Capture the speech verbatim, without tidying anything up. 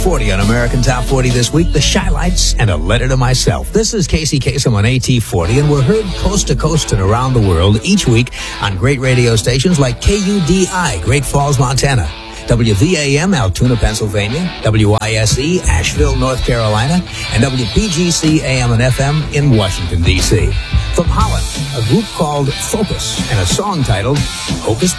forty on American Top forty this week, The Shy Lights and A Letter to Myself. This is Casey Kasem on A T forty, and we're heard coast to coast and around the world each week on great radio stations like K U D I, Great Falls, Montana, W V A M, Altoona, Pennsylvania, W I S E, Asheville, North Carolina, and W P G C A M and F M in Washington, D C From Holland, a group called Focus and a song titled Hocus